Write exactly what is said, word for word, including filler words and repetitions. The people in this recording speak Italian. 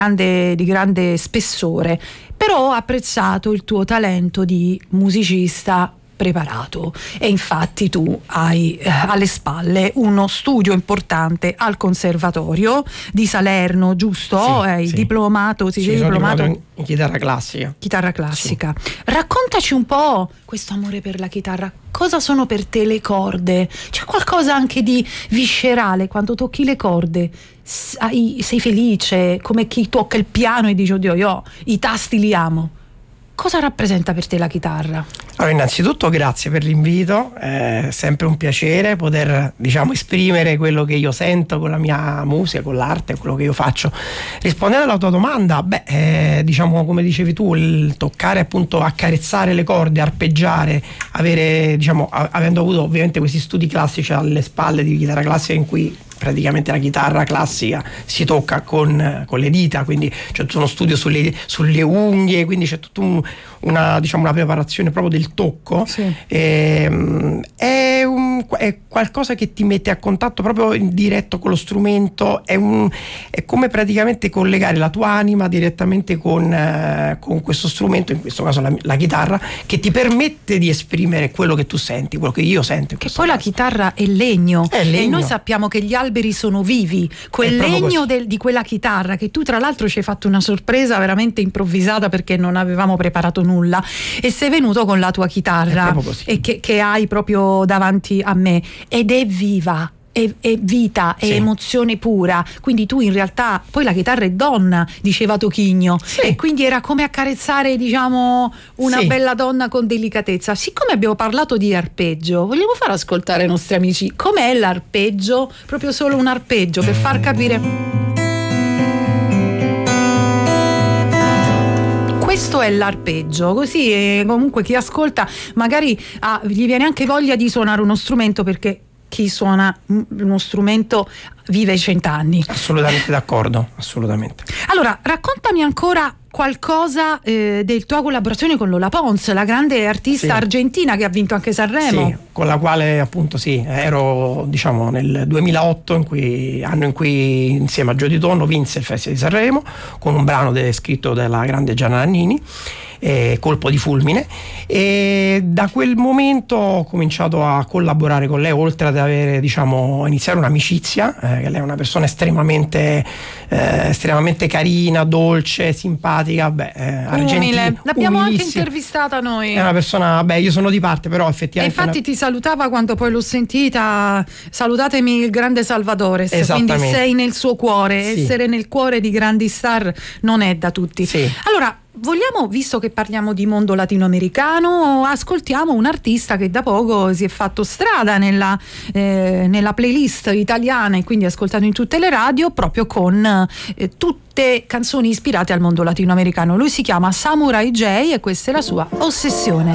grande, di grande spessore, però ho apprezzato il tuo talento di musicista preparato, e infatti tu hai eh, alle spalle uno studio importante al Conservatorio di Salerno, giusto? Sì, hai sì. diplomato, si Sì, dice sono diplomato diplomato in chitarra classica. Chitarra classica. Sì. Raccontaci un po' questo amore per la chitarra. Cosa sono per te le corde? C'è qualcosa anche di viscerale quando tocchi le corde? Sei felice, come chi tocca il piano e dice oddio, io i tasti li amo. Cosa rappresenta per te la chitarra? Allora, innanzitutto grazie per l'invito, è sempre un piacere poter, diciamo, esprimere quello che io sento con la mia musica, con l'arte, quello che io faccio. Rispondendo alla tua domanda, beh, eh, diciamo, come dicevi tu, il toccare, appunto, accarezzare le corde, arpeggiare, avere, diciamo, a- avendo avuto ovviamente questi studi classici alle spalle di chitarra classica in cui praticamente la chitarra classica si tocca con, con le dita, quindi c'è tutto uno studio sulle, sulle unghie, quindi c'è tutta un, una, diciamo, una preparazione proprio del tocco. Sì. E, è, un, è qualcosa che ti mette a contatto proprio in diretto con lo strumento, è, un, è come praticamente collegare la tua anima direttamente con, eh, con questo strumento, in questo caso la, la chitarra, che ti permette di esprimere quello che tu senti, quello che io sento. Che poi caso. La chitarra è legno, è legno, e noi sappiamo che gli alberi sono vivi, quel legno del, di quella chitarra, che tu tra l'altro ci hai fatto una sorpresa veramente improvvisata perché non avevamo preparato nulla e sei venuto con la tua chitarra e che, che hai proprio davanti a me, ed è viva. È, è vita, è sì. emozione pura, quindi tu in realtà, poi la chitarra è donna, diceva Tochigno, sì. e quindi era come accarezzare, diciamo, una sì. bella donna con delicatezza. Siccome abbiamo parlato di arpeggio, vogliamo far ascoltare ai nostri amici com'è l'arpeggio, proprio solo un arpeggio per far capire. Questo è l'arpeggio, così eh, comunque chi ascolta magari ah, gli viene anche voglia di suonare uno strumento, perché chi suona uno strumento vive cent'anni. Assolutamente d'accordo, assolutamente. Allora, raccontami ancora qualcosa eh, del tua collaborazione con Lola Pons, la grande artista sì. argentina che ha vinto anche Sanremo. Sì, con la quale appunto sì, ero, diciamo, nel duemilaotto, in cui, anno in cui insieme a Gioia Di Tonno vinse il Festival di Sanremo con un brano de, scritto dalla grande Gianna Nannini, eh, Colpo di fulmine, e da quel momento ho cominciato a collaborare con lei, oltre ad avere, diciamo, iniziare un'amicizia, eh, che lei è una persona estremamente eh, estremamente carina, dolce, simpatica, beh, eh, argentina, l'abbiamo anche intervistata noi. È una persona, beh, io sono di parte, però effettivamente e infatti una... ti salutava quando poi l'ho sentita, salutatemi il grande Salvadores, quindi sei nel suo cuore, sì. essere nel cuore di grandi star non è da tutti. Sì. Allora, vogliamo, visto che parliamo di mondo latinoamericano, ascoltiamo un artista che da poco si è fatto strada nella, eh, nella playlist italiana e quindi ascoltato in tutte le radio, proprio con eh, tutte canzoni ispirate al mondo latinoamericano. Lui si chiama Samurai J e questa è la sua Ossessione.